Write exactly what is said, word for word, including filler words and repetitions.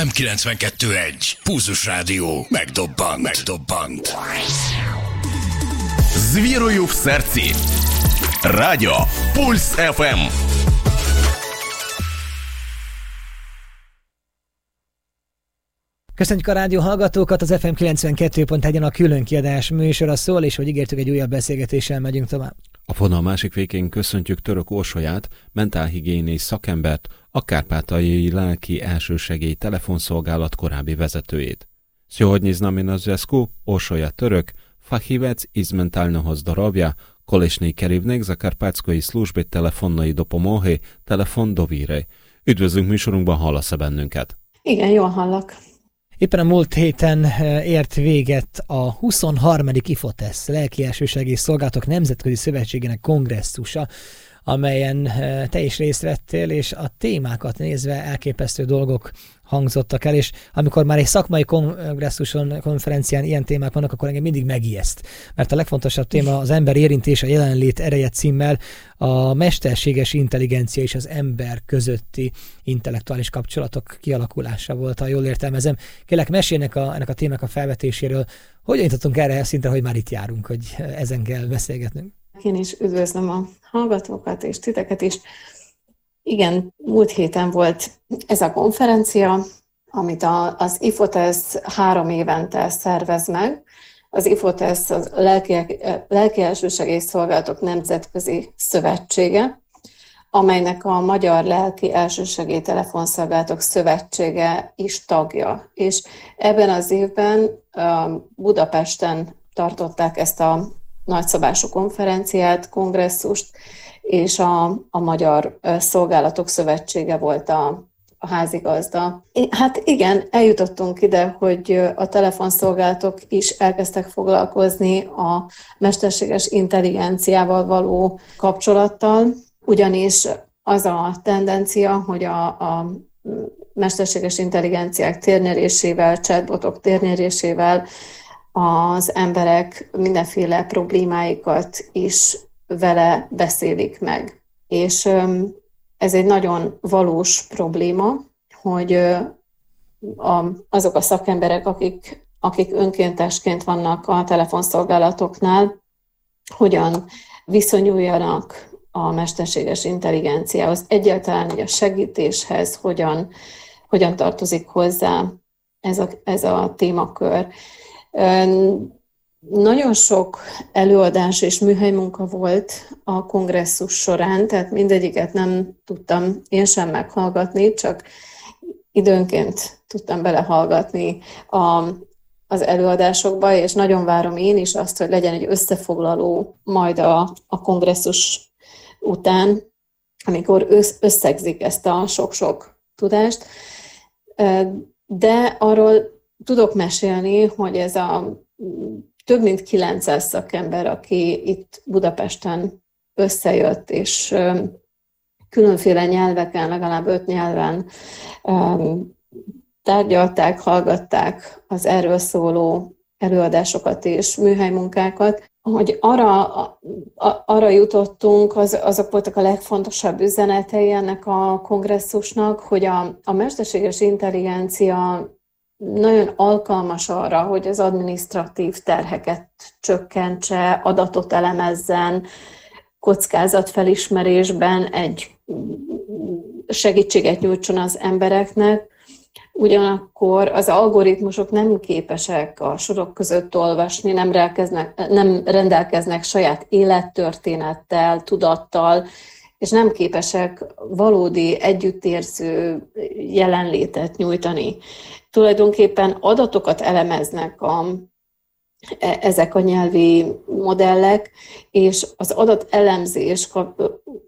ef em kilencvenkettő egy. Pulzus Rádió. Megdobbant. Megdobbant. Звірую в серці. Радіо Пульс еф ем. Köszönjük a rádió hallgatókat, az ef em kilencvenkettő pont egyen a külön kiadás műsora szól, és hogy ígértük, egy újabb beszélgetéssel megyünk tovább. A vonal másik végén köszöntjük Török Orsolyát, mentálhigiénész szakembert, a Kárpátaljai Lelki Elsősegély Telefonszolgálat korábbi vezetőjét. Sсегодня з нами на зв'язку Оршоя Török, фахівець із ментального здоров'я, колишній керівник Закарпатської служби телефонної допомоги Telefon Dovire. Üdvözlünk műsorunkban, hallasz-e bennünket? Igen, jól hallak. Éppen a múlt héten ért véget a huszonharmadik IFOTESZ, Lelki Elsősegély Szolgálatok Nemzetközi Szövetségének kongresszusa, amelyen te is részt vettél, és a témákat nézve elképesztő dolgok hangzottak el, és amikor már egy szakmai kongresszuson, konferencián ilyen témák vannak, akkor engem mindig megijeszt. Mert a legfontosabb téma az ember érintése, a jelenlét ereje címmel a mesterséges intelligencia és az ember közötti intellektuális kapcsolatok kialakulása volt, ha jól értelmezem. Kérlek, mesélnek a, ennek a témának a felvetéséről. Hogyan jutottunk erre a szintre, hogy már itt járunk, hogy ezen kell beszélgetnünk? Én is üdvözlöm a hallgatókat és titeket is. Igen, múlt héten volt ez a konferencia, amit a, az IFOTESZ három évente szervez meg. Az IFOTESZ az Lelki, Lelki Elsősegély Szolgálatok Nemzetközi Szövetsége, amelynek a Magyar Lelki Elsősegély Telefonszolgálatok Szövetsége is tagja. És ebben az évben Budapesten tartották ezt a nagyszabású konferenciát, kongresszust, és a, a Magyar Szolgálatok Szövetsége volt a, a házigazda. Hát igen, eljutottunk ide, hogy a telefonszolgálatok is elkezdtek foglalkozni a mesterséges intelligenciával való kapcsolattal, ugyanis az a tendencia, hogy a, a mesterséges intelligenciák térnyerésével, chatbotok térnyerésével az emberek mindenféle problémáikat is vele beszélik meg. És ez egy nagyon valós probléma, hogy azok a szakemberek, akik, akik önkéntesként vannak a telefonszolgálatoknál, hogyan viszonyuljanak a mesterséges intelligenciához, egyáltalán a segítéshez, hogyan, hogyan tartozik hozzá ez a, ez a témakör. Nagyon sok előadás és műhelymunka volt a kongresszus során, tehát mindegyiket nem tudtam én sem meghallgatni, csak időnként tudtam belehallgatni a, az előadásokba, és nagyon várom én is azt, hogy legyen egy összefoglaló majd a, a kongresszus után, amikor összegzik ezt a sok-sok tudást. De arról tudok mesélni, hogy ez a több mint kilencszáz szakember, aki itt Budapesten összejött, és különféle nyelveken, legalább öt nyelven tárgyalták, hallgatták az erről szóló előadásokat és műhelymunkákat, hogy arra, arra jutottunk, az, azok voltak a legfontosabb üzenetei ennek a kongresszusnak, hogy a, a mesterséges intelligencia nagyon alkalmas arra, hogy az adminisztratív terheket csökkentse, adatot elemezzen, kockázatfelismerésben egy segítséget nyújtson az embereknek. Ugyanakkor az algoritmusok nem képesek a sorok között olvasni, nem rendelkeznek, nem rendelkeznek saját élettörténettel, tudattal, és nem képesek valódi együttérző jelenlétet nyújtani. Tulajdonképpen adatokat elemeznek a, ezek a nyelvi modellek, és az adatelemzés